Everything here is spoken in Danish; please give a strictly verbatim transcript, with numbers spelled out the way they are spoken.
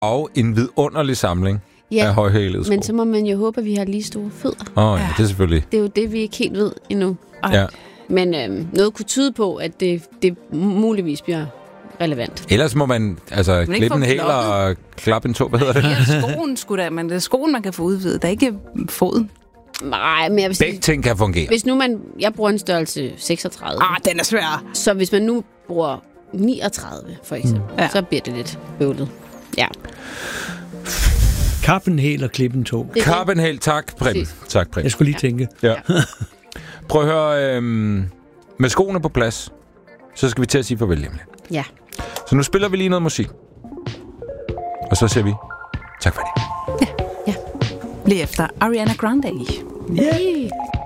Og en vidunderlig samling Ja, af højhælede sko. men så må man jo håbe, at vi har lige store fødder. Åh oh, ja, det er selvfølgelig. Det er jo det, vi ikke helt ved endnu. Ja. Men øhm, noget kunne tyde på, at det, det muligvis bliver relevant. Ellers må man altså Men klippe en hæl og klappe en tå. Hvad hedder det? Ja, skoen skulle da, men det er skoen, man kan få udvidet. Der er ikke foden. Nej, men jeg vil sige, Begge ting kan fungere. hvis nu man... Jeg bruger en størrelse seksogtredive. Ah, den er svær. Så hvis man nu bruger niogtredive, for eksempel, mm. Ja. så bliver det lidt bøvlet. Ja. Kappen hæl og klippen tå. Karpenhæl, tak, Preben. Tak, Preben. Jeg skulle lige tænke. Ja. Prøv at høre, øhm, med skoene på plads, så skal vi til at sige farvel hjemme. Ja. Så nu spiller vi lige noget musik. Og så siger vi tak for det. Lige efter Ariana Grande. Yeah.